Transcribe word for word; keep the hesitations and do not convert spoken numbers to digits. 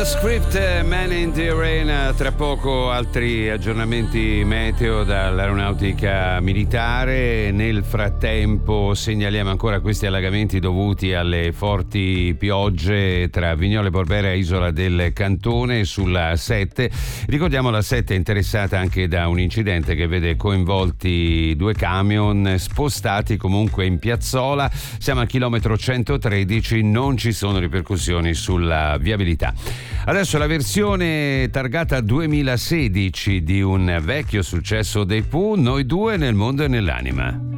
Script Man in the Arena, tra poco altri aggiornamenti meteo dall'aeronautica militare. Nel frattempo segnaliamo ancora questi allagamenti dovuti alle forti piogge tra Vignole Borbera e Isola del Cantone sulla sette. Ricordiamo la sette è interessata anche da un incidente che vede coinvolti due camion spostati comunque in piazzola. Siamo al chilometro centotredici, non ci sono ripercussioni sulla viabilità. Adesso la versione targata duemilasedici di un vecchio successo dei Pooh, Noi due nel mondo e nell'anima.